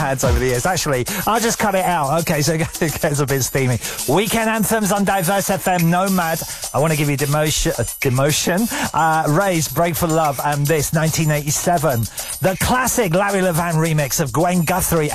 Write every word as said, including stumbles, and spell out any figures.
hands over the ears. Actually, I'll just cut it out. Okay, so it gets a bit steamy. Weekend anthems on Diverse F M, Nomad. I want to give you demotion, uh, demotion. Uh, Ray's Break for Love, and this, nineteen eighty-seven. The classic Larry Levan remix of Gwen Guthrie.